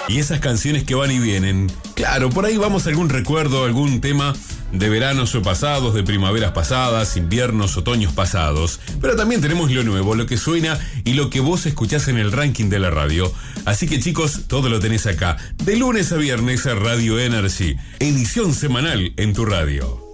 Y esas canciones que van y vienen, claro, por ahí vamos a algún recuerdo, algún tema de veranos o pasados, de primaveras pasadas, inviernos, otoños pasados. Pero también tenemos lo nuevo, lo que suena y lo que vos escuchás en el ranking de la radio. Así que chicos, todo lo tenés acá, de lunes a viernes a Radio Energy, edición semanal en tu radio.